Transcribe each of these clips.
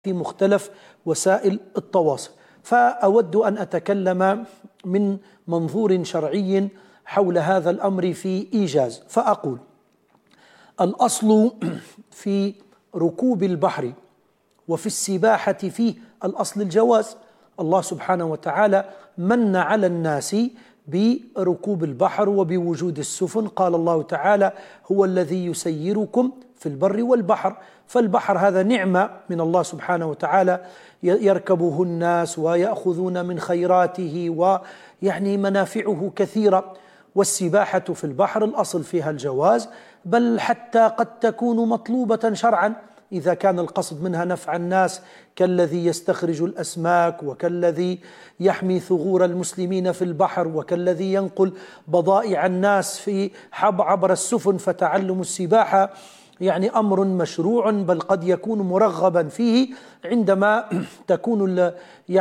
في مختلف وسائل التواصل. فأود أن أتكلم من منظور شرعي حول هذا الأمر في إيجاز، فأقول: الأصل في ركوب البحر وفي السباحة فيه الأصل الجواز. الله سبحانه وتعالى من على الناس بركوب البحر وبوجود السفن. قال الله تعالى: هو الذي يسيركم في البر والبحر. فالبحر هذا نعمة من الله سبحانه وتعالى يركبه الناس ويأخذون من خيراته، ويعني منافعه كثيرة. والسباحة في البحر الأصل فيها الجواز، بل حتى قد تكون مطلوبة شرعا إذا كان القصد منها نفع الناس، كالذي يستخرج الأسماك، وكالذي يحمي ثغور المسلمين في البحر، وكالذي ينقل بضائع الناس في عبر السفن. فتعلم السباحة يعني أمر مشروع، بل قد يكون مرغبا فيه عندما تكون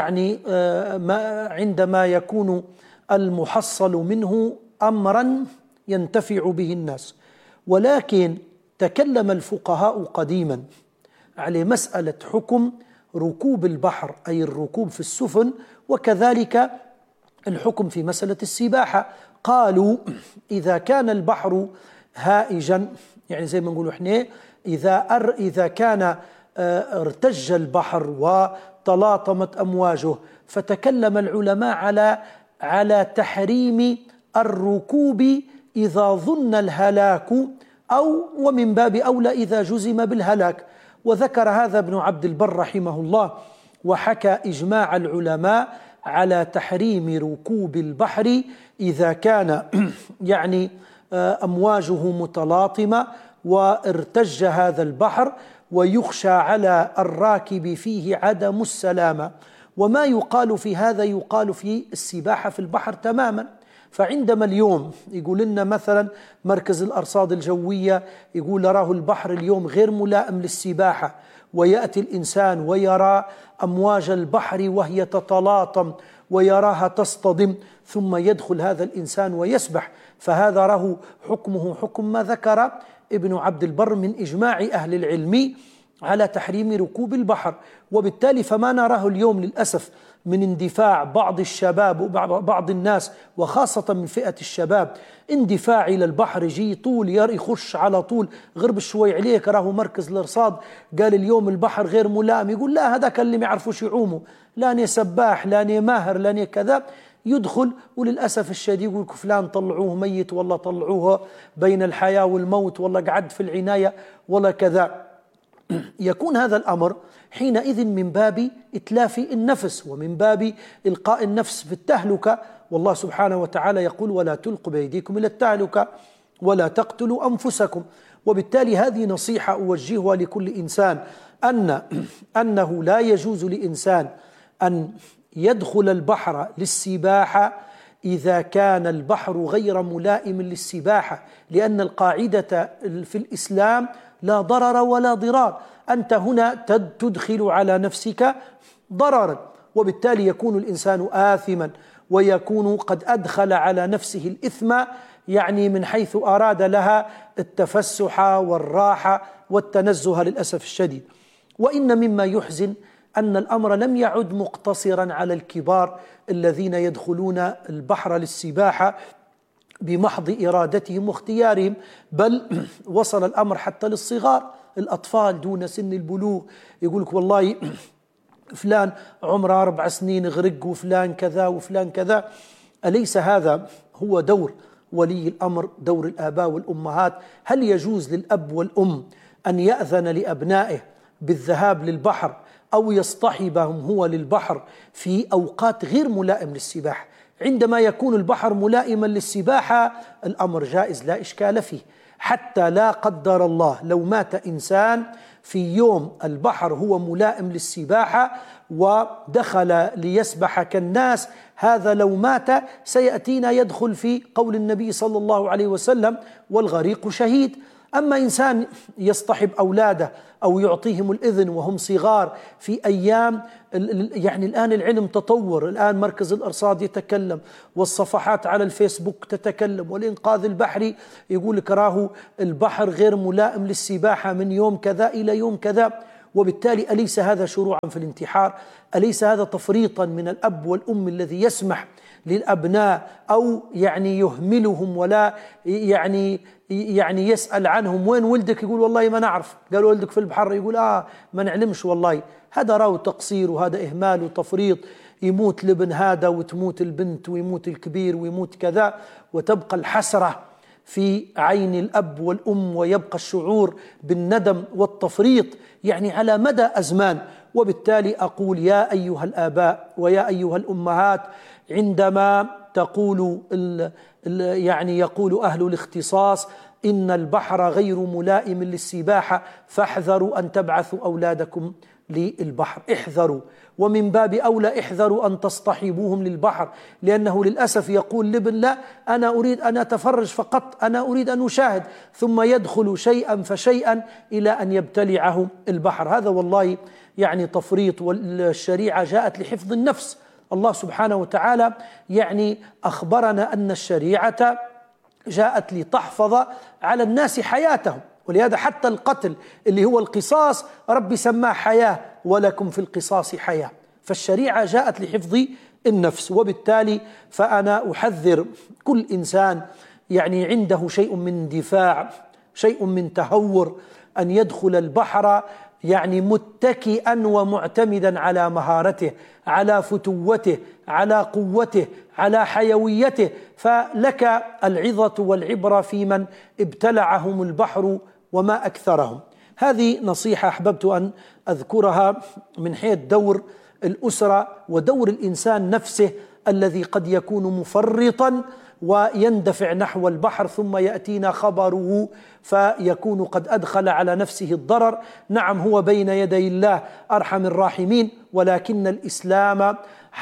عندما يكون المحصل منه أمرا ينتفع به الناس. ولكن تكلم الفقهاء قديما على مسألة حكم ركوب البحر، أي الركوب في السفن، وكذلك الحكم في مسألة السباحة. قالوا: إذا كان البحر هائجا، يعني زي ما نقول احنا، إذا كان ارتج البحر وتلاطمت أمواجه، فتكلم العلماء على تحريم الركوب إذا ظن الهلاك، أو ومن باب أولى إذا جزم بالهلاك. وذكر هذا ابن عبد البر رحمه الله، وحكى إجماع العلماء على تحريم ركوب البحر إذا كان أمواجه متلاطمة وارتج هذا البحر، ويخشى على الراكب فيه عدم السلامة. وما يقال في هذا يقال في السباحة في البحر تماما. فعندما اليوم يقول لنا مثلا مركز الأرصاد الجوية، يقول راه البحر اليوم غير ملائم للسباحة، ويأتي الإنسان ويرى أمواج البحر وهي تتلاطم ويراها تصطدم، ثم يدخل هذا الإنسان ويسبح، فهذا راه حكمه حكم ما ذكر ابن عبد البر من إجماع أهل العلم على تحريم ركوب البحر. وبالتالي فما نراه اليوم للأسف من اندفاع بعض الشباب وبعض الناس، وخاصة من فئة الشباب، اندفاع إلى البحر، يجي طول يخش على طول، غرب شوي عليك راه مركز الارصاد قال اليوم البحر غير ملائم، يقول لا هذاك اللي ما يعرفوش يعوموا، لاني سباح، لاني ماهر، لاني كذا، يدخل. وللأسف الشديد يقول فلان طلعوه ميت، والله طلعوه بين الحياة والموت، والله قعد في العناية، ولا كذا. يكون هذا الأمر حينئذ من باب إتلاف النفس، ومن باب إلقاء النفس في التهلكة. والله سبحانه وتعالى يقول: ولا تلقوا بأيديكم إلى التهلكة ولا تقتلوا أنفسكم. وبالتالي هذه نصيحة أوجهها لكل إنسان، أنه لا يجوز لإنسان أن يدخل البحر للسباحة إذا كان البحر غير ملائم للسباحة، لأن القاعدة في الإسلام لا ضرر ولا ضرار. أنت هنا تدخل على نفسك ضررا، وبالتالي يكون الإنسان آثما، ويكون قد أدخل على نفسه الإثم، من حيث أراد لها التفسح والراحة والتنزه للأسف الشديد. وإن مما يحزن أن الأمر لم يعد مقتصرا على الكبار الذين يدخلون البحر للسباحة بمحض إرادتهم واختيارهم، بل وصل الأمر حتى للصغار، الأطفال دون سن البلوغ. يقولك والله فلان عمره 4 سنين غرق، وفلان كذا وفلان كذا. أليس هذا هو دور ولي الأمر، دور الآباء والأمهات؟ هل يجوز للأب والأم أن يأذن لأبنائه بالذهاب للبحر، أو يصطحبهم هو للبحر في أوقات غير ملائم للسباحة؟ عندما يكون البحر ملائما للسباحة الأمر جائز لا إشكال فيه، حتى لا قدر الله لو مات إنسان في يوم البحر هو ملائم للسباحة ودخل ليسبح كالناس، هذا لو مات سيأتينا يدخل في قول النبي صلى الله عليه وسلم: والغريق شهيد. أما إنسان يصطحب أولاده أو يعطيهم الإذن وهم صغار في أيام، الآن العلم تطور، الآن مركز الأرصاد يتكلم، والصفحات على الفيسبوك تتكلم، والإنقاذ البحري يقول لك راه البحر غير ملائم للسباحة من يوم كذا إلى يوم كذا. وبالتالي أليس هذا شروعا في الانتحار؟ أليس هذا تفريطا من الأب والأم الذي يسمح للأبناء أو يعني يهملهم ولا يعني يسأل عنهم وين ولدك؟ يقول والله ما نعرف. قالوا ولدك في البحر، يقول ما نعلمش والله. هذا راو تقصير وهذا إهمال وتفريط. يموت الابن هذا وتموت البنت ويموت الكبير ويموت كذا، وتبقى الحسرة في عين الأب والأم، ويبقى الشعور بالندم والتفريط يعني على مدى أزمان. وبالتالي أقول يا أيها الآباء ويا أيها الأمهات، عندما تقول يعني يقول أهل الاختصاص إن البحر غير ملائم للسباحة فاحذروا أن تبعثوا أولادكم للبحر. احذروا، ومن باب أولى احذروا أن تصطحبوهم للبحر، لأنه للأسف يقول لابن لا أنا أريد أن أتفرج فقط، أنا أريد أن أشاهد، ثم يدخل شيئا فشيئا إلى أن يبتلعه البحر. هذا والله يعني تفريط. والشريعة جاءت لحفظ النفس. الله سبحانه وتعالى يعني أخبرنا أن الشريعة جاءت لتحفظ على الناس حياتهم، ولهذا حتى القتل اللي هو القصاص ربي سماه حياة، ولكم في القصاص حياة. فالشريعة جاءت لحفظ النفس. وبالتالي فأنا أحذر كل إنسان يعني عنده شيء من اندفاع، شيء من تهور، أن يدخل البحر يعني متكئا ومعتمدا على مهارته، على فتوته، على قوته، على حيويته. فلك العظة والعبرة في من ابتلعهم البحر وما أكثرهم. هذه نصيحة أحببت أن أذكرها من حيث دور الأسرة ودور الإنسان نفسه الذي قد يكون مفرطا ويندفع نحو البحر، ثم يأتينا خبره فيكون قد أدخل على نفسه الضرر. نعم، هو بين يدي الله أرحم الراحمين، ولكن الإسلام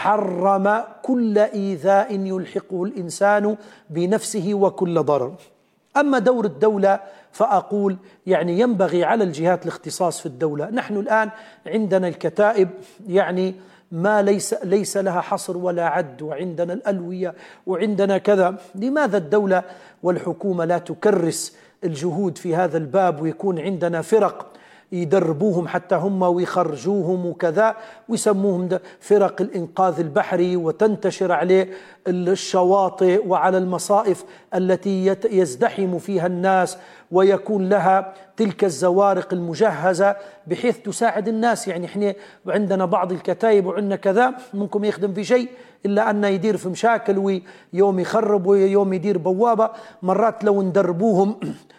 حرم كل إيذاء يلحقه الإنسان بنفسه وكل ضرر. أما دور الدولة فأقول يعني ينبغي على الجهات الاختصاص في الدولة. نحن الآن عندنا الكتائب يعني ما ليس لها حصر ولا عد، وعندنا الألوية وعندنا كذا. لماذا الدولة والحكومة لا تكرس الجهود في هذا الباب، ويكون عندنا فرق يدربوهم حتى هم ويخرجوهم وكذا، ويسموهم فرق الإنقاذ البحري، وتنتشر عليه الشواطئ وعلى المصائف التي يزدحم فيها الناس، ويكون لها تلك الزوارق المجهزة بحيث تساعد الناس. يعني احنا عندنا بعض الكتايب وعندنا كذا ممكن يخدم في شيء إلا أنه يدير في مشاكل، ويوم يخرب ويوم يدير بوابة. مرات لو ندربوهم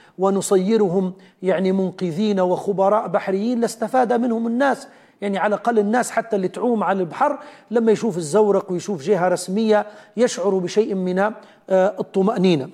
ونصيرهم يعني منقذين وخبراء بحريين لاستفاد منهم الناس. يعني على الأقل الناس حتى اللي تعوم على البحر لما يشوف الزورق ويشوف جهة رسمية يشعر بشيء من الطمأنينة.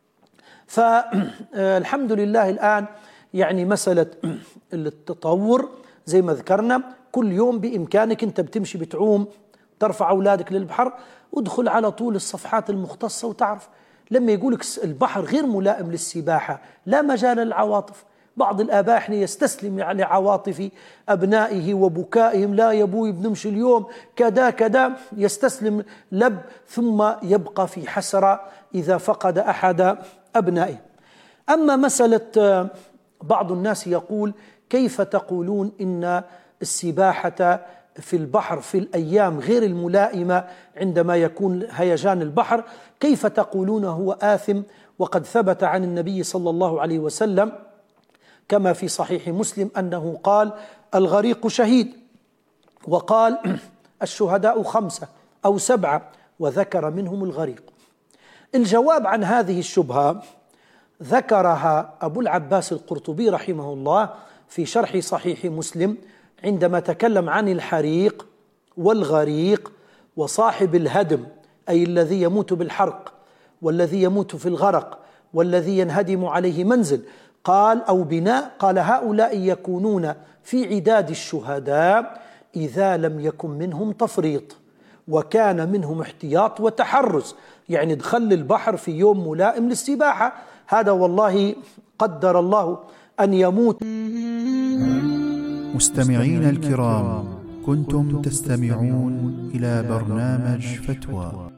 فالحمد لله الآن يعني مسألة التطور زي ما ذكرنا، كل يوم بإمكانك أنت بتمشي بتعوم ترفع أولادك للبحر، ودخل على طول الصفحات المختصة وتعرف. لما يقولك البحر غير ملائم للسباحة لا مجال للعواطف. بعض الآباء احنا يستسلم لعواطف أبنائه وبكائهم، لا يا أبوي بنمشي اليوم كذا كذا، يستسلم لب، ثم يبقى في حسرة إذا فقد أحد أبنائه. أما مسألة بعض الناس يقول كيف تقولون إن السباحة في البحر في الأيام غير الملائمة عندما يكون هيجان البحر، كيف تقولون هو آثم؟ وقد ثبت عن النبي صلى الله عليه وسلم كما في صحيح مسلم أنه قال الغريق شهيد، وقال الشهداء 5 أو 7، وذكر منهم الغريق. الجواب عن هذه الشبهة ذكرها أبو العباس القرطبي رحمه الله في شرح صحيح مسلم عندما تكلم عن الحريق والغريق وصاحب الهدم، أي الذي يموت بالحرق والذي يموت في الغرق والذي ينهدم عليه منزل، قال أو بناء، قال هؤلاء يكونون في عداد الشهداء إذا لم يكن منهم تفريط وكان منهم احتياط وتحرز. يعني دخل البحر في يوم ملائم للسباحة، هذا والله قدر الله أن يموت. مستمعين الكرام، كنتم تستمعون إلى برنامج فتوى.